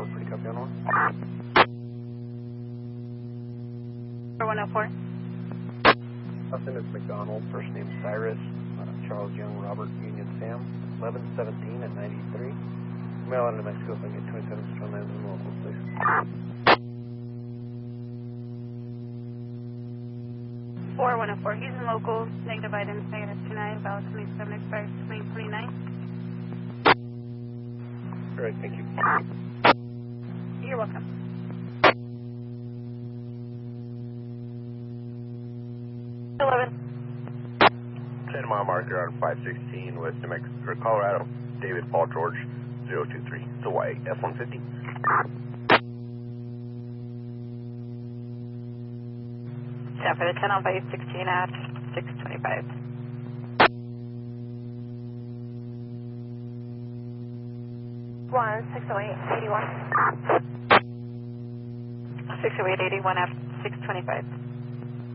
104, pretty copy on 1. 104. Austin, it's McDonald, first name Cyrus, Charles Young, Robert Union Sam, 1117 at 93. Mail out of New Mexico if I can get 27 to 29 in locals, please. 4104, he's in local, negative items, negative 29, valid 27, expires 2029. All right, thank you. You're welcome. 11. 10 mile marker on 516 West New Mexico, Colorado, David Paul George, 023. It's a white F-150. Yeah, for the 10 on 516 at 625. 60881. 60881 at 625.